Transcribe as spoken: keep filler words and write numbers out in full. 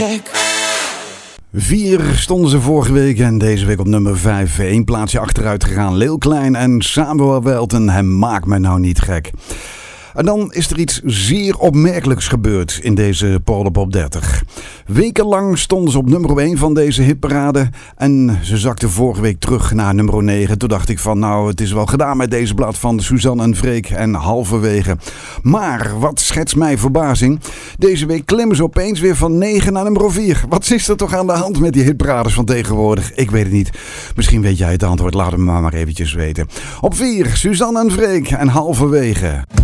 gek. Vier stonden ze vorige week en deze week op nummer vijf. Eén plaatsje achteruit gegaan. Leeuw Klein en Samuel Welten. Hem maakt me nou niet gek. En dan is er iets zeer opmerkelijks gebeurd in deze Polderpop dertig. Wekenlang stonden ze op nummer één van deze hitparade. En ze zakten vorige week terug naar nummer negen. Toen dacht ik van nou, het is wel gedaan met deze blad van Suzanne en Freek en halverwege. Maar wat schetst mij verbazing. Deze week klimmen ze opeens weer van negen naar nummer vier. Wat is er toch aan de hand met die hitparades van tegenwoordig? Ik weet het niet. Misschien weet jij het antwoord. Laat het me maar eventjes weten. Op vier, Suzanne en Freek en halverwege.